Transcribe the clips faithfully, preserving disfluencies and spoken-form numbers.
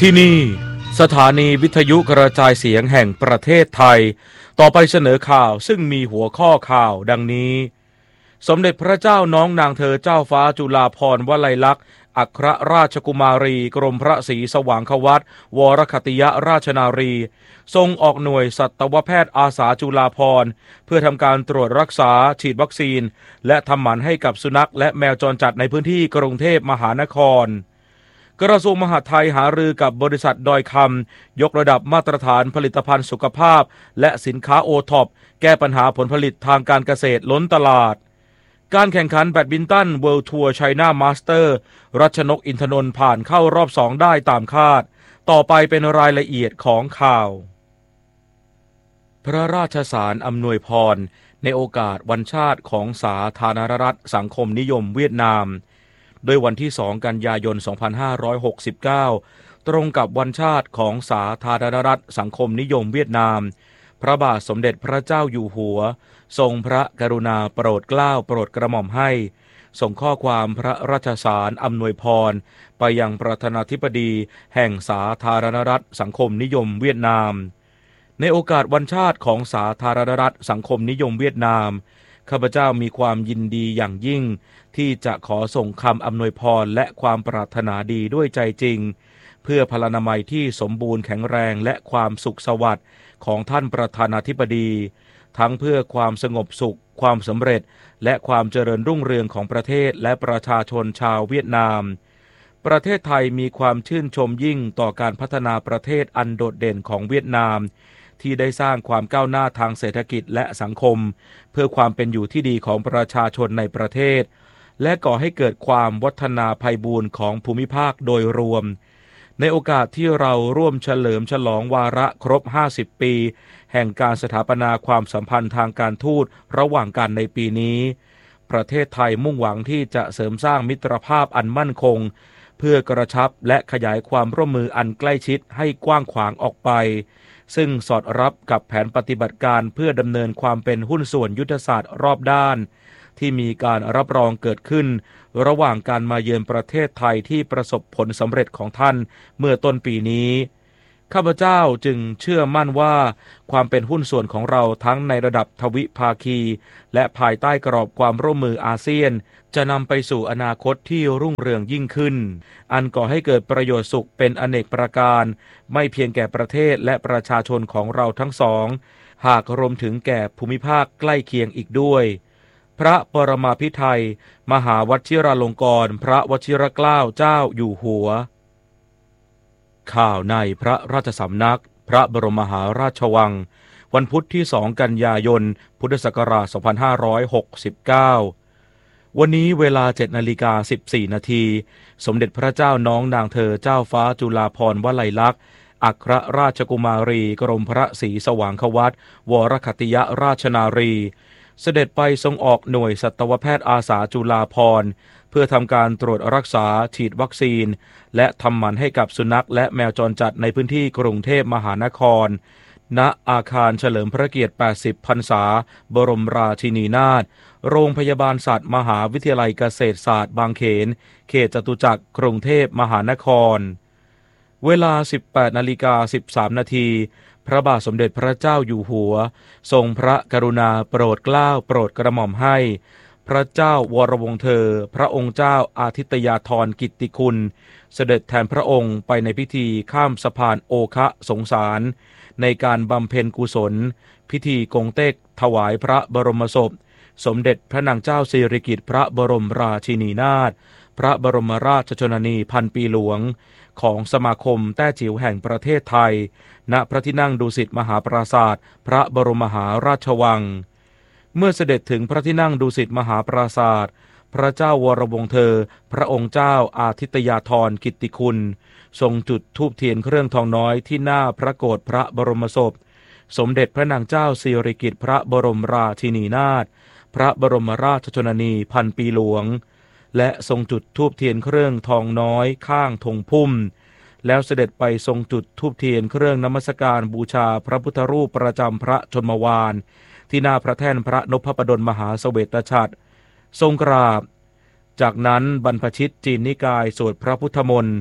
ที่นี่สถานีวิทยุกระจายเสียงแห่งประเทศไทยต่อไปเสนอข่าวซึ่งมีหัวข้อข่าวดังนี้สมเด็จพระเจ้าน้องนางเธอเจ้าฟ้าจุฬาภรณ์วลัยลักษณ์อัครราชกุมารีกรมพระศรีสว่างควัตรวรคติยราชนารีทรงออกหน่วยสัตวแพทย์อาสาจุฬาภรณ์เพื่อทำการตรวจรักษาฉีดวัคซีนและทำหมันให้กับสุนัขและแมวจรจัดในพื้นที่กรุงเทพมหานครกระทรวงมหาดไทยหารือกับบริษัทดอยคำยกระดับมาตรฐานผลิตภัณฑ์สุขภาพและสินค้าโอท็อปแก้ปัญหาผลผลิตทางการเกษตรล้นตลาดการแข่งขันแบดมินตันเวิลด์ทัวร์ไชน่ามาสเตอร์รัชนกอินทนนท์ผ่านเข้ารอบสองได้ตามคาดต่อไปเป็นรายละเอียดของข่าวพระราชสารอำนวยพรในโอกาสวันชาติของสาธารณรัฐสังคมนิยมเวียดนามโดยวันที่สองกันยายนสองพันห้าร้อยหกสิบเก้าตรงกับวันชาติของสาธารณรัฐสังคมนิยมเวียดนามพระบาทสมเด็จพระเจ้าอยู่หัวทรงพระกรุณาโปรดเกล้าโปรดกระหม่อมให้ส่งข้อความพระราชสารอำนวยพรไปยังประธานาธิบดีแห่งสาธารณรัฐสังคมนิยมเวียดนามในโอกาสวันชาติของสาธารณรัฐสังคมนิยมเวียดนามข้าพเจ้ามีความยินดีอย่างยิ่งที่จะขอส่งคำอำนวยพรและความปรารถนาดีด้วยใจจริงเพื่อพลานามัยที่สมบูรณ์แข็งแรงและความสุขสวัสดิ์ของท่านประธานาธิบดีทั้งเพื่อความสงบสุขความสำเร็จและความเจริญรุ่งเรืองของประเทศและประชาชนชาวเวียดนามประเทศไทยมีความชื่นชมยิ่งต่อการพัฒนาประเทศอันโดดเด่นของเวียดนามที่ได้สร้างความก้าวหน้าทางเศรษฐกิจและสังคมเพื่อความเป็นอยู่ที่ดีของประชาชนในประเทศและก่อให้เกิดความวัฒนาไพบูลย์ของภูมิภาคโดยรวมในโอกาสที่เราร่วมเฉลิมฉลองวาระครบห้าสิบปีแห่งการสถาปนาความสัมพันธ์ทางการทูตระหว่างกันในปีนี้ประเทศไทยมุ่งหวังที่จะเสริมสร้างมิตรภาพอันมั่นคงเพื่อกระชับและขยายความร่วมมืออันใกล้ชิดให้กว้างขวางออกไปซึ่งสอดรับกับแผนปฏิบัติการเพื่อดำเนินความเป็นหุ้นส่วนยุทธศาสตร์รอบด้านที่มีการรับรองเกิดขึ้นระหว่างการมาเยือนประเทศไทยที่ประสบผลสำเร็จของท่านเมื่อต้นปีนี้ข้าพเจ้าจึงเชื่อมั่นว่าความเป็นหุ้นส่วนของเราทั้งในระดับทวิภาคีและภายใต้กรอบความร่วมมืออาเซียนจะนำไปสู่อนาคตที่รุ่งเรืองยิ่งขึ้นอันก่อให้เกิดประโยชน์สุขเป็นอเนกประการไม่เพียงแก่ประเทศและประชาชนของเราทั้งสองหากรวมถึงแก่ภูมิภาคใกล้เคียงอีกด้วยพระปรมาภิไธยมหาวชิราลงกรณ์พระวชิรเกล้าเจ้าอยู่หัวข่าวในพระราชสำนักพระบรมมหาราชวังวันพุธที่สองกันยายนพุทธศักราชสองพันห้าร้อยหกสิบเก้าวันนี้เวลา เจ็ดนาฬิกาสิบสี่นาทีสมเด็จพระเจ้าน้องนางเธอเจ้าฟ้าจุฬาภรณ์วลัยลักษณ์อัครราชกุมารีกรมพระศรีสว่างควัตรวรคติยราชนารีเสด็จไปทรงออกหน่วยสัตวแพทย์อาสาจุฬาภรณ์เพื่อทำการตรวจรักษาฉีดวัคซีนและทำหมันให้กับสุนัขและแมวจรจัดในพื้นที่กรุงเทพมหานครณอาคารเฉลิมพระเกียรติแปดสิบพรรษาบรมราชินีนาถโรงพยาบาลสัตว์มหาวิทยาลัยเกษตรศาสตร์บางเขนเขตจตุจักรกรุงเทพมหานครเวลา สิบแปดนาฬิกาสิบสามนาทีพระบาทสมเด็จพระเจ้าอยู่หัวทรงพระกรุณาโปรดเกล้าโปรดกระหม่อมให้พระเจ้าวรวงศ์เธอพระองค์เจ้าอาทิตยาธรกิตติคุณเสด็จแทนพระองค์ไปในพิธีข้ามสะพานโอคะสงสารในการบำเพ็ญกุศลพิธีกงเต็กถวายพระบรมศพสมเด็จพระนางเจ้าสิริกิติ์พระบรมราชินีนาถพระบรมราชชนนีพันปีหลวงของสมาคมแต้จิ๋วแห่งประเทศไทยณพระที่นั่งดุสิตมหาปราสาทพระบรมมหาราชวังเมื่อเสด็จถึงพระที่นั่งดุสิตมหาปราสาทพระเจ้าวรวงศ์เธอพระองค์เจ้าอาทิตยาธรกิตติคุณทรงจุดธูปเทียนเครื่องทองน้อยที่หน้าพระโกฐพระบรมศพสมเด็จพระนางเจ้าสิริกิติ์พระบรมราชินีนาถพระบรมราชชนนีพันปีหลวงและทรงจุดธูปเทียนเครื่องทองน้อยข้างธงพุ่มแล้วเสด็จไปทรงจุดธูปเทียนเครื่องนมัสการบูชาพระพุทธรูปประจำพระชนมวาลที่หน้าพระแท่นพระนพดลมหาเสวตฉัตรทรงกราบจากนั้นบรรพชิตจีนนิกายสวดพระพุทธมนต์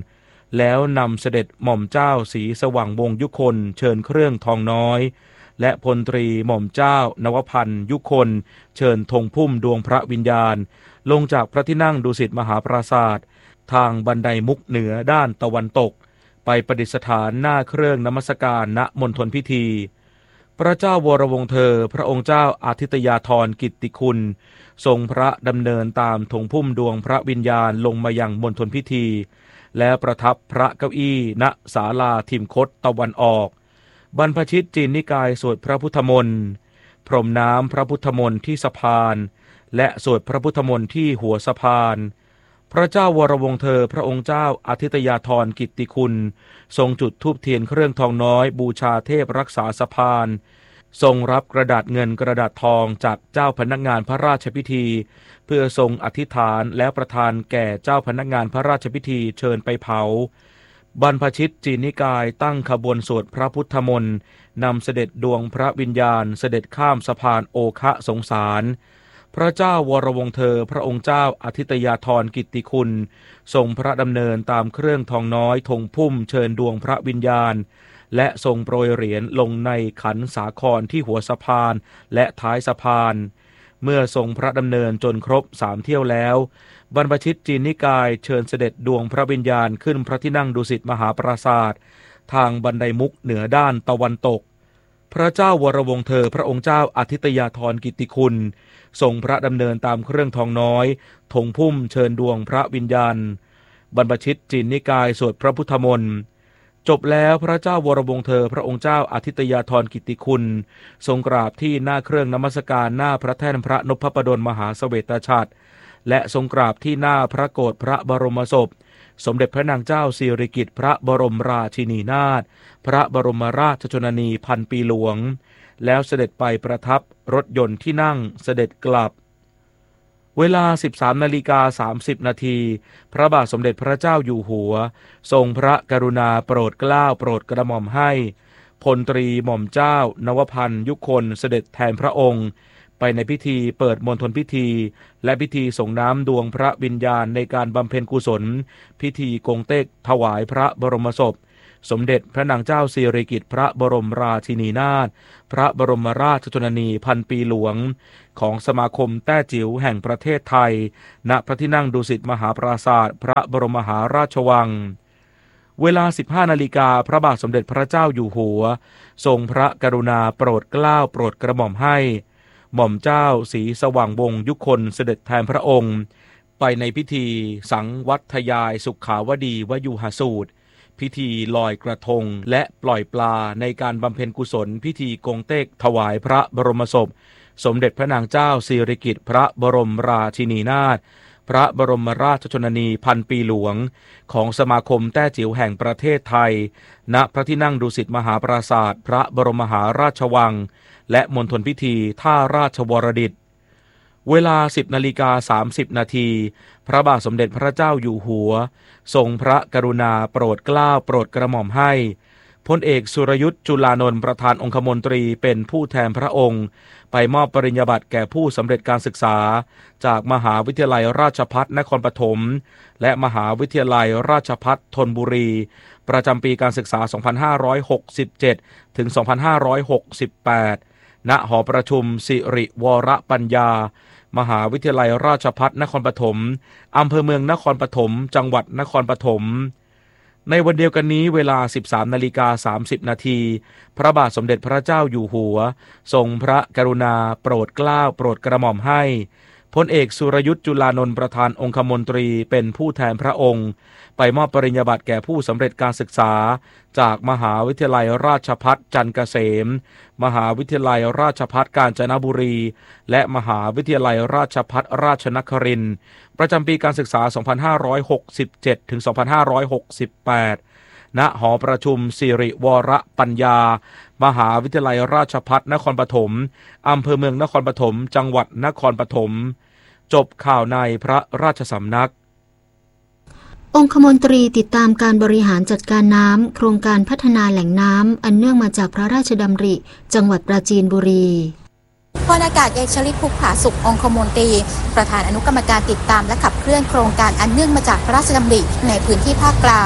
แล้วนำเสด็จหม่อมเจ้าศรีสว่างวงศ์ยุคนเชิญเครื่องทองน้อยและพลตรีหม่อมเจ้านวพันธ์ยุคนเชิญธงพุ่มดวงพระวิญญาณลงจากพระที่นั่งดุสิตมหาปราสาททางบันไดมุกเหนือด้านตะวันตกไปประดิษฐานหน้าเครื่องนมัสการณมณฑลพิธีพระเจ้าวรวงศ์เธอพระองค์เจ้าอาทิตยาธรกิตติคุณทรงพระดำเนินตามธงพุ่มดวงพระวิญญาณลงมายังมณฑลพิธีและประทับพระเก้าอี้ณศาลาทิมคตตะวันออกบรรพชิตจีนนิกายสวดพระพุทธมนต์พรมน้ำพระพุทธมนต์ที่สะพานและสวดพระพุทธมนต์ที่หัวสะพานพระเจ้าวรวงศ์เธอพระองค์เจ้าอาทิตยาธรกิตติคุณทรงจุดธูปเทียนเครื่องทองน้อยบูชาเทพรักษาสะพานทรงรับกระดาษเงินกระดาษทองจากเจ้าพนักงานพระราชพิธีเพื่อทรงอธิษฐานและประทานแก่เจ้าพนักงานพระราชพิธีเชิญไปเผาบรรพชิตจีนนิกายตั้งขบวนสวดพระพุทธมนต์นำเสด็จดวงพระวิญญาณเสด็จข้ามสะพานโอคะสงสารพระเจ้าวรวงศ์เธอพระองค์เจ้าอาทิตยาธรกิตติคุณทรงพระดำเนินตามเครื่องทองน้อยธงพุ่มเชิญดวงพระวิญญาณและทรงโปรยเหรียญลงในขันสาครที่หัวสะพานและท้ายสะพานเมื่อทรงพระดำเนินจนครบสามเที่ยวแล้วบรรพชิตจีนนิกายเชิญเสด็จดวงพระวิญญาณขึ้นพระที่นั่งดุสิตมหาปราสาททางบันไดมุกเหนือด้านตะวันตกพระเจ้าวรวงศ์เธอพระองค์เจ้าอาทิตยาธรกิตติคุณทรงพระดำเนินตามเครื่องทองน้อยธงพุ่มเชิญดวงพระวิญญาณบรรพชิตจีนนิกายสวดพระพุทธมนต์จบแล้วพระเจ้าวรวงศ์เธอพระองค์เจ้าอาทิตยาธรกิตติคุณทรงกราบที่หน้าเครื่องนมัสการหน้าพระแท่นพระนพบดลมหาเสวตฉัตรและทรงกราบที่หน้าพระโกฐพระบรมศพสมเด็จพระนางเจ้าสิริกิติ์พระบรมราชินีนาถพระบรมราชชนนีพันปีหลวงแล้วเสด็จไปประทับรถยนต์ที่นั่งเสด็จกลับเวลา สิบสามนาฬิกาสามสิบนาทีพระบาทสมเด็จพระเจ้าอยู่หัวทรงพระกรุณาโปรดเกล้าโปรดกระหม่อมให้พลตรีหม่อมเจ้านวพันธ์ยุคนเสด็จแทนพระองค์ไปในพิธีเปิดมณฑลพิธีและพิธีส่งน้ำดวงพระวิญญาณในการบำเพ็ญกุศลพิธีกงเต็กถวายพระบรมศพสมเด็จพระนางเจ้าสิริกิติ์พระบรมราชินีนาถพระบรมราชชนนีพันปีหลวงของสมาคมแต้จิ๋วแห่งประเทศไทยณพระที่นั่งดุสิตมหาปราสาทพระบรมมหาราชวังเวลา สิบห้านาฬิกาพระบาทสมเด็จพระเจ้าอยู่หัวทรงพระกรุณาโปรดเกล้าโปรดกระหม่อมให้หม่อมเจ้าศรีสว่างวงศ์ยุคนเสด็จแทนพระองค์ไปในพิธีสังวัทยายสุขาวดีวยุหสูตรพิธีลอยกระทงและปล่อยปลาในการบำเพ็ญกุศลพิธีกงเต็กถวายพระบรมศพสมเด็จพระนางเจ้าสิริกิติ์พระบรมราชินีนาถพระบรมราชชนนีพันปีหลวงของสมาคมแต้จิ๋วแห่งประเทศไทยณพระที่นั่งดุสิตมหาปราสาทพระบรมมหาราชวังและมณฑลพิธีท่าราชวรดิตเวลา สิบนาฬิกาสามสิบนาทีพระบาทสมเด็จพระเจ้าอยู่หัวทรงพระกรุณาโปรดเกล้าโปรดกระหม่อมให้พลเอกสุรยุทธจุลานนท์ประธานองคมนตรีเป็นผู้แทนพระองค์ไปมอบปริญญาบัตรแก่ผู้สำเร็จการศึกษาจากมหาวิทยาลัยราชภัฏนครปฐมและมหาวิทยาลัยราชภัฏธนบุรีประจำปีการศึกษา สองพันห้าร้อยหกสิบเจ็ด ถึง สองพันห้าร้อยหกสิบแปด ณ หอประชุมสิริวรปัญญามหาวิทยาลัยราชภัฏนครปฐมอำเภอเมืองนครปฐมจังหวัดนครปฐมในวันเดียวกันนี้เวลา สิบสามนาฬิกาสามสิบนาทีพระบาทสมเด็จพระเจ้าอยู่หัวทรงพระกรุณาโปรดเกล้าโปรดกระหม่อมให้พลเอกสุรยุทธจุลานนท์ประธานองคมนตรีเป็นผู้แทนพระองค์ไปมอบปริญญาบัตรแก่ผู้สำเร็จการศึกษาจากมหาวิทยาลัยราชภัฏจันทร์เกษมมหาวิทยาลัยราชภัฏกาญจนบุรีและมหาวิทยาลัยราชภัฏราชนครินทร์ประจำปีการศึกษา สองพันห้าร้อยหกสิบเจ็ด ถึง สองพันห้าร้อยหกสิบแปด ณ หอประชุมสิริวรปัญญามหาวิทยาลัยราชภัฏนครปฐมอำเภอเมืองนครปฐมจังหวัดนครปฐมจบข่าวในพระราชสำนักองคมนตรีติดตามการบริหารจัดการน้ำโครงการพัฒนาแหล่งน้ำอันเนื่องมาจากพระราชดำริจังหวัดปราจีนบุรีพลอากาศเอกชลิต ภูผาสุของคมนตรีประธานอนุกรรมการติดตามและขับเคลื่อนโครงการอันเนื่องมาจากพระราชดำริในพื้นที่ภาคกลาง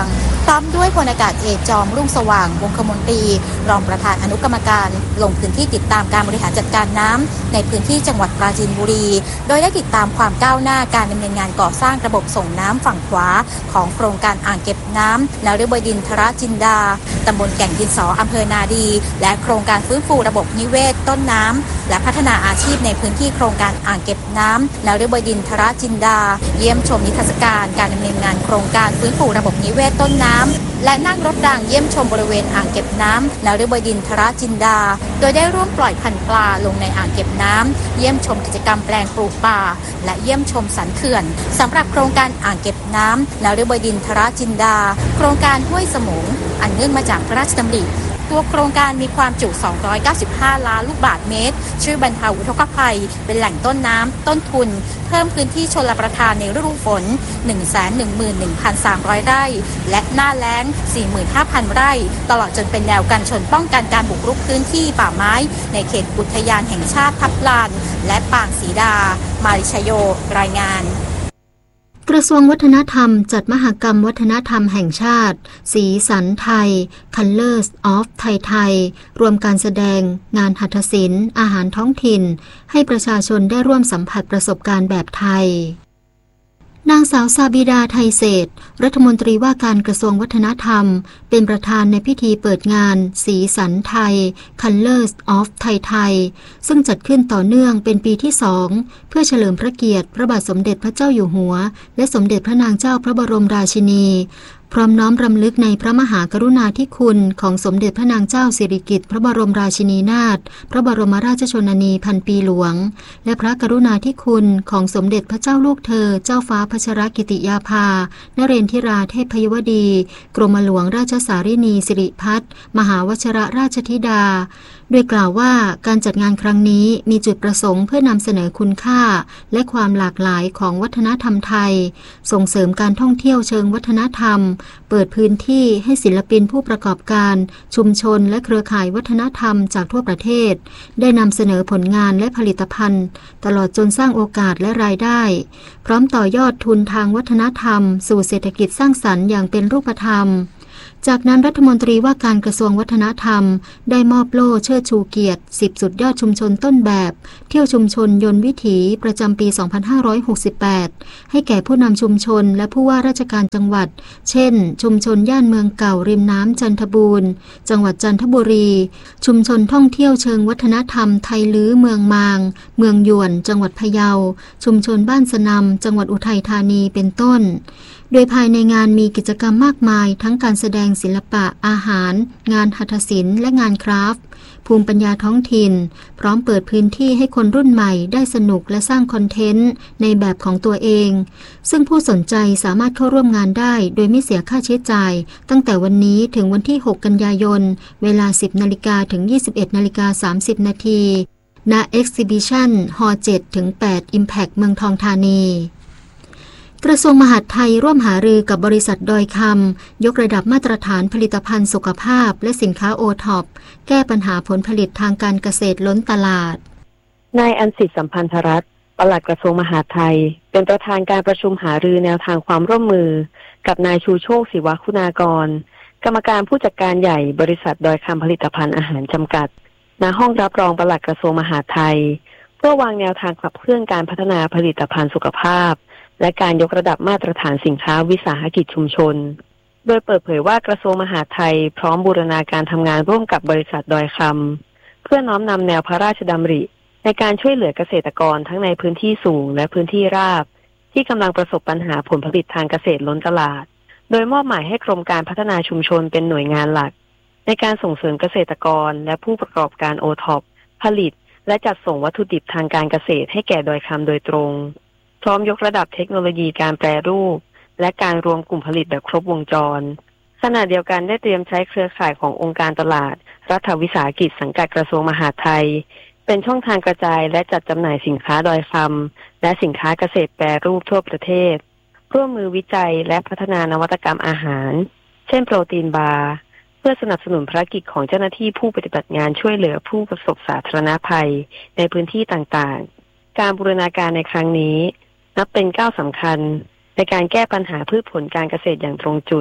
พร้อมด้วยพลอากาศเอกจอมรุ่งสว่างวงคมนตรีรองประธานอนุกรรมการลงพื้นที่ติดตามการบริหารจัดการน้ำในพื้นที่จังหวัดปราจีนบุรีโดยได้ติดตามความก้าวหน้าการดำเนินงานก่อสร้างระบบส่งน้ำฝั่งขวาของโครงการอ่างเก็บน้ำนฤบดินทรจินดาตำบลแก่งดินสออำเภอนาดีและโครงการฟื้นฟูระบบนิเวศต้นน้ำและพัฒนาอาชีพในพื้นที่โครงการอ่างเก็บน้ำนฤบดินทรจินดาเยี่ยมชมนิทรรศการการดำเนินงานโครงการฟื้นฟูระบบนิเวศต้นน้ำและนั่งรถรางเยี่ยมชมบริเวณอ่างเก็บน้ำนฤบดินทรจินดาโดยได้ร่วมปล่อยพันธุ์ปลาลงในอ่างเก็บน้ำเยี่ยมชมกิจกรรมแปลงปลูกป่าและเยี่ยมชมสันเขื่อนสำหรับโครงการอ่างเก็บน้ำนฤบดินทรจินดาโครงการห้วยสมงอันเนื่องมาจากพระราชดำริตัวโครงการมีความจุสองร้อยเก้าสิบห้าล้านลูกบาศก์เมตรช่วยบรรเทาอุทกภัยเป็นแหล่งต้นน้ำต้นทุนเพิ่มพื้นที่ชลประทานในฤดูฝน หนึ่งแสนหนึ่งหมื่นหนึ่งพันสามร้อย ไร่และหน้าแล้ง สี่หมื่นห้าพัน ไร่ตลอดจนเป็นแนวกันชนป้องกันการบุกรุกพื้นที่ป่าไม้ในเขตอุทยานแห่งชาติทับลานและปางศรีดามาริชโยรายงานกระทรวงวัฒนธรรมจัดมหกรรมวัฒนธรรมแห่งชาติสีสันไทย Colors of ไทยไทยรวมการแสดงงานหัตถศิลป์อาหารท้องถิ่นให้ประชาชนได้ร่วมสัมผัสประสบการณ์แบบไทยนางสาวซาบิดาไทยเศรษฐ์รัฐมนตรีว่าการกระทรวงวัฒนธรรมเป็นประธานในพิธีเปิดงานสีสันไทย Colors of ไทยไทยซึ่งจัดขึ้นต่อเนื่องเป็นปีที่สองเพื่อเฉลิมพระเกียรติพระบาทสมเด็จพระเจ้าอยู่หัวและสมเด็จพระนางเจ้าพระบรมราชินีพร้อมน้อมรำลึกในพระมหากรุณาธิคุณของสมเด็จพระนางเจ้าสิริกิติ์พระบรมราชินีนาถพระบรมราชชนนีพันปีหลวงและพระกรุณาธิคุณของสมเด็จพระเจ้าลูกเธอเจ้าฟ้าพัชรกิติยาภานเรนทิราเทพยวดีกรมหลวงราชสารินีสิริพัฒน์มหาวชิรราชธิดาโดยกล่าวว่าการจัดงานครั้งนี้มีจุดประสงค์เพื่อนำเสนอคุณค่าและความหลากหลายของวัฒนธรรมไทยส่งเสริมการท่องเที่ยวเชิงวัฒนธรรมเปิดพื้นที่ให้ศิลปินผู้ประกอบการชุมชนและเครือข่ายวัฒนธรรมจากทั่วประเทศได้นำเสนอผลงานและผลิตภัณฑ์ตลอดจนสร้างโอกาสและรายได้พร้อมต่อยอดทุนทางวัฒนธรรมสู่เศรษฐกิจสร้างสรรค์อย่างเป็นรูปธรรมจากนั้นรัฐมนตรีว่าการกระทรวงวัฒนธรรมได้มอบโล่เชิดชูเกียรติสิบสุดยอดชุมชนต้นแบบเที่ยวชุมชนยนต์วิถีประจำปี สองพันห้าร้อยหกสิบแปด ให้แก่ผู้นำชุมชนและผู้ว่าราชการจังหวัดเช่นชุมชนย่านเมืองเก่าริมน้ำจันทบูรณ์จังหวัดจันทบุรีชุมชนท่องเที่ยวเชิงวัฒนธรรมไทยลื้อเมืองมางเมืองหยวนจังหวัดพะเยาชุมชนบ้านสนมจังหวัดอุทัยธานีเป็นต้นโดยภายในงานมีกิจกรรมมากมายทั้งการแสดงศิลปะอาหารงานหัตถศิลป์และงานคราฟต์ภูมิปัญญาท้องถิ่นพร้อมเปิดพื้นที่ให้คนรุ่นใหม่ได้สนุกและสร้างคอนเทนต์ในแบบของตัวเองซึ่งผู้สนใจสามารถเข้าร่วมงานได้โดยไม่เสียค่าใช้จ่ายตั้งแต่วันนี้ถึงวันที่หกกันยายนเวลา สิบนาฬิกา ถึง ยี่สิบเอ็ดนาฬิกาสามสิบ นาทีณ Exhibition Hall เจ็ดถึงแปด Impact เมืองทองธานีกระทรวงมหาดไทยร่วมหารือกับบริษัทดอยคำยกระดับมาตรฐานผลิตภัณฑ์สุขภาพและสินค้าโอท็อปแก้ปัญหาผลผลิตทางการเกษตรล้นตลาดนายอันสิทธิสัมพันธรัตน์ปลัดกระทรวงมหาดไทยเป็นประธานการประชุมหารือแนวทางความร่วมมือกับนายชูโชคศิวคุณากรกรรมการผู้จัดการใหญ่บริษัทดอยคำผลิตภัณฑ์อาหารจำกัดณห้องรับรองปลัดกระทรวงมหาดไทยเพื่อวางแนวทางขับเคลื่อนการพัฒนาผลิตภัณฑ์สุขภาพและการยกระดับมาตรฐานสินค้าวิสาหกิจชุมชนโดยเปิดเผยว่ากระทรวงมหาดไทยพร้อมบูรณาการทำงานร่วมกับบริษัทดอยคำเพื่อน้อมนำแนวพระราชดำริในการช่วยเหลือเกษตรกรทั้งในพื้นที่สูงและพื้นที่ราบที่กำลังประสบปัญหาผลผลิตทางเกษตรล้นตลาดโดยมอบหมายให้กรมการพัฒนาชุมชนเป็นหน่วยงานหลักในการส่งเสริมเกษตรกรและผู้ประกอบการโอท็อปผลิตและจัดส่งวัตถุดิบทางการเกษตรให้แก่ดอยคำโดยตรงพร้อมยกระดับเทคโนโลยีการแปรรูปและการรวมกลุ่มผลิตแบบครบวงจรขณะเดียวกันได้เตรียมใช้เครือข่ายขององค์การตลาดรัฐวิสาหกิจสังกัดกระทรวงมหาดไทยเป็นช่องทางกระจายและจัดจำหน่ายสินค้าดอยคำและสินค้าเกษตรแปรรูปทั่วประเทศร่วมมือวิจัยและพัฒนานวัตกรรมอาหารเช่นโปรตีนบาร์เพื่อสนับสนุนภารกิจของเจ้าหน้าที่ผู้ปฏิบัติงานช่วยเหลือผู้ประสบสาธารณภัยในพื้นที่ต่างๆการบูรณาการในครั้งนี้นับเป็นก้าวสำคัญในการแก้ปัญหาพืชผลการเกษตรอย่างตรงจุด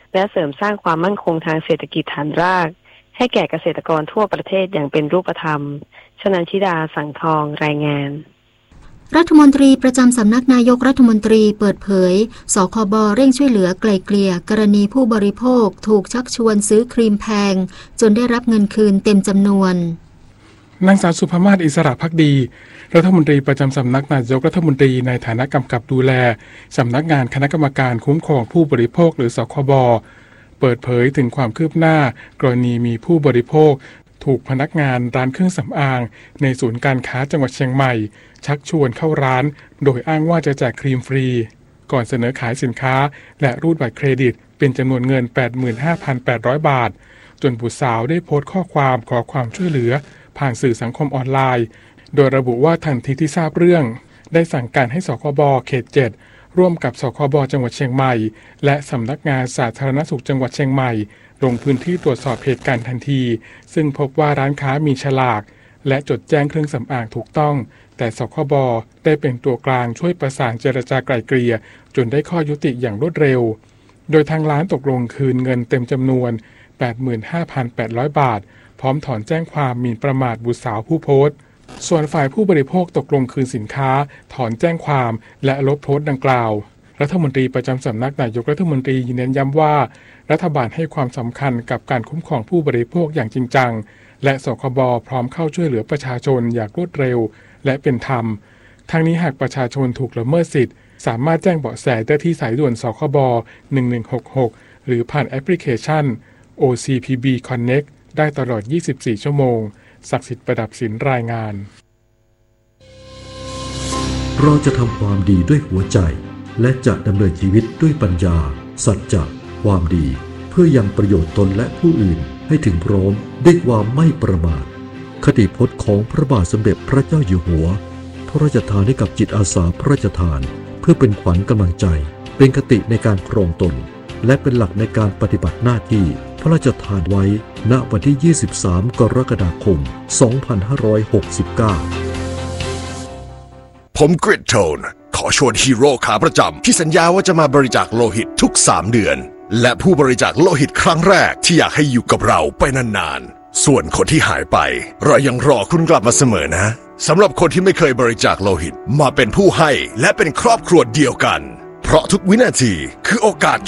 และเสริมสร้างความมั่นคงทางเศรษฐกิจฐานรากให้แก่เกษตรกรทั่วประเทศอย่างเป็นรูปธรรมชนันชิดาสังทองรายงานรัฐมนตรีประจำสำนักนายกรัฐมนตรีเปิดเผยสคบเร่งช่วยเหลือไกล่เกลี่ยกรณีผู้บริโภคถูกชักชวนซื้อครีมแพงจนได้รับเงินคืนเต็มจำนวนนางสาวสุภมาศอิสระภักดีรัฐมนตรีประจำสำนักนายกรัฐมนตรีในฐานะกำกับดูแลสำนักงานคณะกรรมการคุ้มครองผู้บริโภคหรือสคบเปิดเผยถึงความคืบหน้ากรณีมีผู้บริโภคถูกพนักงานร้านเครื่องสำอางในศูนย์การค้าจังหวัดเชียงใหม่ชักชวนเข้าร้านโดยอ้างว่าจะแจกครีมฟรีก่อนเสนอขายสินค้าและรูดบัตรเครดิตเป็นจำนวนเงิน แปดหมื่นห้าพันแปดร้อย บาทจนบุตรสาวได้โพสต์ข้อความขอความช่วยเหลือผ่านสื่อสังคมออนไลน์โดยระบุว่าทันทีที่ทราบเรื่องได้สั่งการให้สคบเขตเจ็ดร่วมกับสคบจังหวัดเชียงใหม่และสำนักงานสาธารณสุขจังหวัดเชียงใหม่ลงพื้นที่ตรวจสอบเหตุการณ์ทันทีซึ่งพบว่าร้านค้ามีฉลากและจดแจ้งเครื่องสำอางถูกต้องแต่สคบได้เป็นตัวกลางช่วยประสานเจรจาไกล่เกลี่ยจนได้ข้อยุติอย่างรวดเร็วโดยทางร้านตกลงคืนเงินเต็มจำนวน แปดหมื่นห้าพันแปดร้อย บาทพร้อมถอนแจ้งความหมิ่นประมาทบุตรสาวผู้โพสต์ส่วนฝ่ายผู้บริโภคตกลงคืนสินค้าถอนแจ้งความและลบโพสต์ดังกล่าวรัฐมนตรีประจำสำนักนายกรัฐมนตรีเน้นย้ำว่ารัฐบาลให้ความสำคัญกับการคุ้มครองผู้บริโภคอย่างจริงจังและสคบพร้อมเข้าช่วยเหลือประชาชนอย่างรวดเร็วและเป็นธรรมทั้งนี้หากประชาชนถูกละเมิดสิทธิ์สามารถแจ้งเบาะแสได้ที่สายด่วนสคบหนึ่งหนึ่งหกหกหรือผ่านแอปพลิเคชัน โอ ซี พี บี Connect ได้ตลอดยี่สิบสี่ชั่วโมงศักดิ์สิทธิ์ประดับศิลป์รายงานเราจะทำความดีด้วยหัวใจและจะดำเนินชีวิตด้วยปัญญาสัจจะความดีเพื่อยังประโยชน์ตนและผู้อื่นให้ถึงพร้อมด้วยความไม่ประมาทคติพจน์ของพระบาทสมเด็จพระเจ้าอยู่หัวพระราชทานให้กับจิตอาสาพระราชทานเพื่อเป็นขวัญกำลังใจเป็นคติในการครองตนและเป็นหลักในการปฏิบัติหน้าที่พระราชทานไว้ณวันที่ยี่สิบสามกรกฎาคมสองพันห้าร้อยหกสิบเก้าผมกริดโทนขอชวนฮีโร่ขาประจำที่สัญญาว่าจะมาบริจาคโลหิตทุกสามเดือนและผู้บริจาคโลหิตครั้งแรกที่อยากให้อยู่กับเราไปนานๆส่วนคนที่หายไปเรายังรอคุณกลับมาเสมอนะสำหรับคนที่ไม่เคยบริจาคโลหิตมาเป็นผู้ให้และเป็นครอบครัวเดียวกันเพราะทุกวินาทีคือโอกาส